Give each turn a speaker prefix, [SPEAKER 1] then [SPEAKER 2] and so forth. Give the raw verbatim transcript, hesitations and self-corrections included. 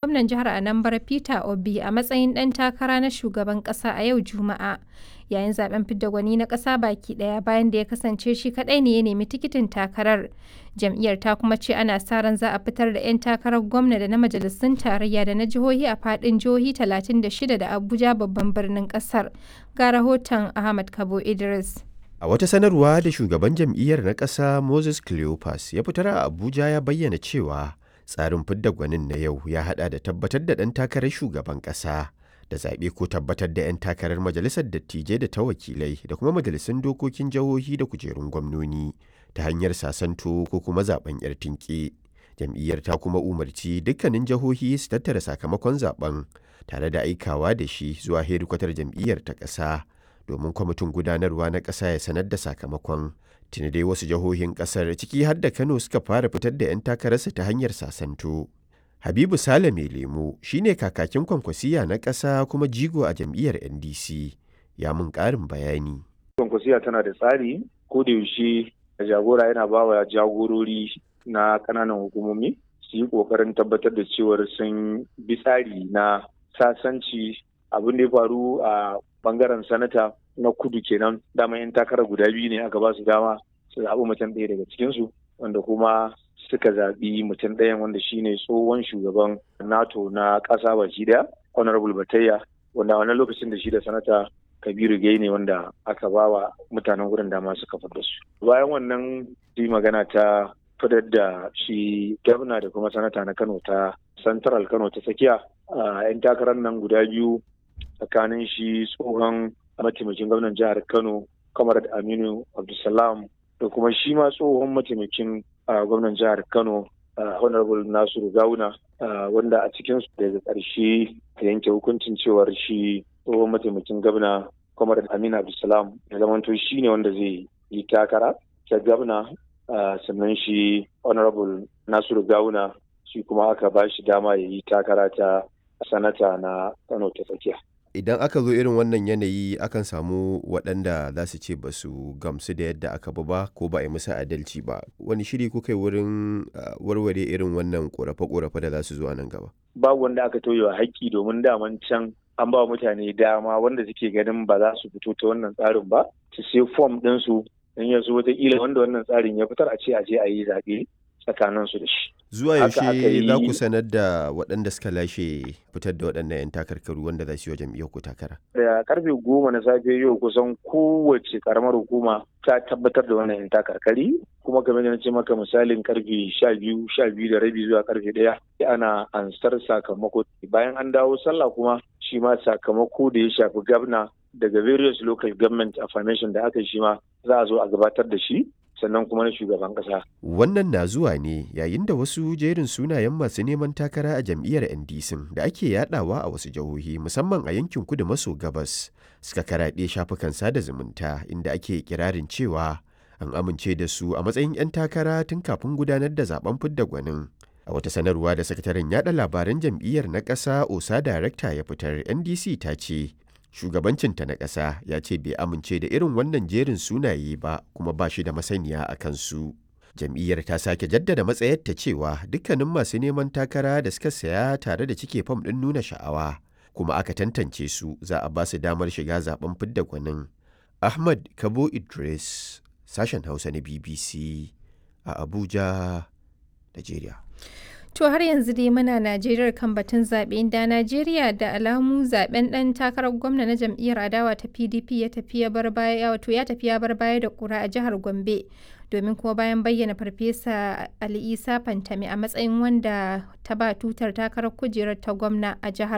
[SPEAKER 1] gwamnan jihar Anambra Peter Obi a matsayin ɗan takara na shugaban ƙasa a yau Juma'a, yayin zaben fidda gwani na ƙasa baki ɗaya bayan da ya kasance shi kaɗai ne ya nemi tikitin takarar. Jam'iyyar ta kuma ce ana sa ran za a fitar da 'yan takarar gwamna da na majalisun tarayya da na jihohi a faɗin jihohi talatin da shida da Abuja babban birnin ƙasar. Ga rahoton Ahmad Kabo Idris.
[SPEAKER 2] A wata sanarwa da shugaban jam'iyyar na ƙasa Moses Cleopas ya fitar a Abuja ya bayyana cewa tsarin fidda gwanin na yau ya haɗa da tabbatar da ɗan takarar shugaban ƙasa da zaɓe ko tabbatar da 'yan takarar majalisar dattijai da ta wakilai da kuma majalisun dokokin jihohi da kujerun gwamnoni ta hanyar sasanto ko kuma zaɓen 'yar tinƙe. Jam'iyyar ta kuma umarci dukkanin jihohi su tattara sakamakon zaɓen tare da aikawa da shi zuwa hedikwatar jam'iyyar ta ƙasa domin kwamitin gudanarwa na ƙasa ya sanar da sakamakon. Tuni dai wasu jihohin ƙasar ciki har da Kano suka fara fitar da 'yan takararsu ta hanyar sasanto. Habibu Sale mai lemo shine kakakin kwankwasiya na ƙasa kuma jigo a jam'iyyar N D C, ya mun ƙarin bayani.
[SPEAKER 3] Kwankwasiya tana da tsari, ko da yaushe jagora yana ba wa jagorori na ƙananan hukumomi su yi ƙoƙarin tabbatar da cewar sun bi tsari na sasanci. Abin da ya faru a bangaren sanata na kudu kenan, dama 'yan takara guda biyu ne aka ba su dama su zaɓi mutum ɗaya daga cikinsu, wanda kuma suka zaɓi mutum ɗayan wanda shine tsohon shugaban NATO na ƙasa baki ɗaya, Honorable Batayya, wanda a wannan lokacin da shi da sanata Kabiru Gai ne wanda aka ba wa mutanen wurin dama suka fitar su. Bayan wannan yi magana ta fitar da shi gwamna da kuma sanata na Kano ta Central Kano ta tsakiya, a 'yan takarar nan guda biyu tsakanin shi tsohon mataimakin gwamnan jihar Kano Comrade Aminu Abdulsalam da kuma shi ma tsohon mataimakin gwamnan jihar Kano Honorable Nasiru Gawuna, wanda a cikin su daga ƙarshe ta yanke hukuncin cewar shi tsohon mataimakin gwamna Comrade Aminu Abdulsalam ya zamanto shi ne wanda zai yi takara ta gwamna, sannan shi Honorable Nasiru Gawuna shi kuma aka ba shi dama ya yi takara ta sanata na Kano ta tsakiya.
[SPEAKER 2] Idan aka zo irin wannan yanayi akan samu waɗanda za su ce ba su gamsu da yadda aka bi ba ko ba a yi musu adalci ba. Wani shiri kuka yi wurin warware irin wannan ƙorafe-ƙorafe da za su zo a nan gaba?
[SPEAKER 3] Babu wanda aka tauye wa haƙƙi, domin daman can an ba mutane dama wanda suke ganin ba za su fito ta wannan tsarin ba su sai fom ɗinsu don ya zo wataƙila wanda wannan tsarin ya fitar a ce a je a yi zaɓe tsakaninsu da shi.
[SPEAKER 2] Zuwa yaushe za ku sanar da waɗanda suka lashe fitar da waɗannan 'yan takarkaru wanda za su yi wa jam'iyyar ku takara?
[SPEAKER 3] Da karfe goma na safe yau kusan kowace karamar hukuma ta tabbatar da wannan 'yan takarkari, kuma kamar da na ce maka misalin karfe sha biyu sha biyu da rabi zuwa karfe ɗaya ana ansar sakamako. Bayan an dawo sallah kuma shi ma sakamako da ya shafi gwamna daga various local government affirmation da aka yi shi ma za a zo a gabatar da shi, sannan kuma na shugaban ƙasa.
[SPEAKER 2] Wannan na zuwa ne yayin da wasu jerin sunayen masu neman takara a jam'iyyar N D C da ake yadawa a wasu jihohi musamman a yankin kudu maso gabas suka karaɗe shafukan sada zumunta, inda ake kirarin cewa an amince da su a matsayin 'yan takara tun kafin gudanar da zaben fidda gwanin. A wata sanarwa da sakataren yada labaran jam'iyyar na ƙasa Osa Darekta ya fitar, N D C ta ce shugabancinta na ƙasa ya ce bai amince da irin wannan jerin sunaye ba kuma ba shi da masaniya a kansu. Jam'iyyar ta sake jaddada matsayarta cewa dukkanin masu neman takara da suka saya tare da cike fam ɗin nuna sha'awa kuma aka tantance su za a ba su damar shiga zaben fidda gwanin. Ahmad Kabo Idris, sashen Hausa na B B C a Abuja, Najeriya.
[SPEAKER 1] To har yanzu dai muna Najeriya kan batun zaɓe, inda Najeriya da alamu zaɓen ɗan takarar gwamna na jam'iyyar adawa ta P D P ya tafi ya bar baya wato ya tafi ya bar baya da ƙura a jihar Gombe, domin kuma bayan bayyana Farfesa Ali Isa Fantami a matsayin wanda ta ba tutar takarar kujerar ta gwamna a jihar.